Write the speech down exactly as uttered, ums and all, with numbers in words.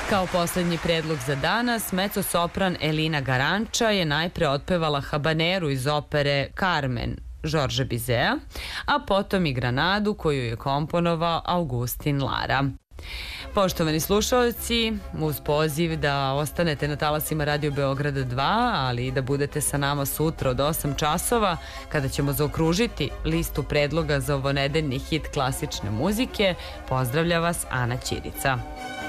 Kao poslednji predlog za danas, mezzo-sopran Elina Garanča je najpre otpevala habaneru iz opere Carmen Žorža Bizea, a potom i Granadu koju je komponovao Augustin Lara. Poštovani slušalci, uz poziv da ostanete na talasima Radio Beograda dva, ali i da budete sa nama sutra od osam časova, kada ćemo zaokružiti listu predloga za ovonedeljni hit klasične muzike, pozdravlja vas Ana Ćirica.